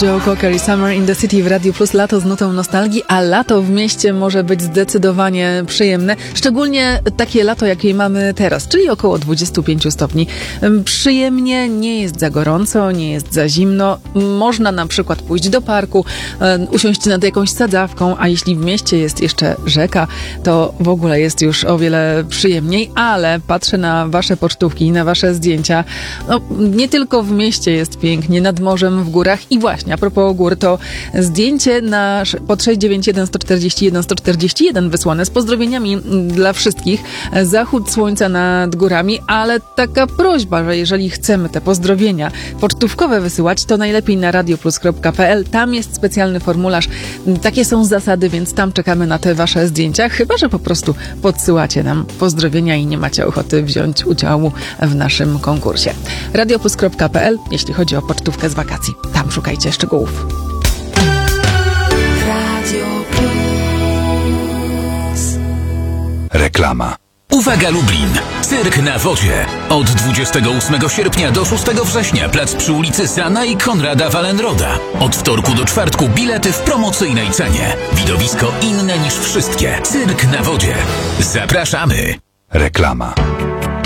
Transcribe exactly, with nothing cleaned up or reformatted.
Joe Cocker i Summer in the City w Radiu Plus. Lato z nutą nostalgii, a lato w mieście może być zdecydowanie przyjemne. Szczególnie takie lato, jakie mamy teraz, czyli około dwadzieścia pięć stopni. Przyjemnie, nie jest za gorąco, nie jest za zimno. Można na przykład pójść do parku, usiąść nad jakąś sadzawką, a jeśli w mieście jest jeszcze rzeka, to w ogóle jest już o wiele przyjemniej, ale patrzę na wasze pocztówki, na wasze zdjęcia. No, nie tylko w mieście jest pięknie, nad morzem, w górach. I właśnie, a propos gór, to zdjęcie na pod sześć dziewięć jeden sto czterdzieści jeden sto czterdzieści jeden wysłane z pozdrowieniami dla wszystkich. Zachód słońca nad górami, ale taka prośba, że jeżeli chcemy te pozdrowienia pocztówkowe wysyłać, to najlepiej na radioplus kropka pe el. Tam jest specjalny formularz. Takie są zasady, więc tam czekamy na te wasze zdjęcia, chyba że po prostu podsyłacie nam pozdrowienia i nie macie ochoty wziąć udziału w naszym konkursie. radioplus kropka pe el, jeśli chodzi o pocztówkę z wakacji. Tam szukajcie szczegółów. Radio Plus. Reklama. Uwaga Lublin! Cyrk na wodzie. Od dwudziestego ósmego sierpnia do szóstego września plac przy ulicy Sana i Konrada Wallenroda. Od wtorku do czwartku bilety w promocyjnej cenie. Widowisko inne niż wszystkie. Cyrk na wodzie. Zapraszamy! Reklama.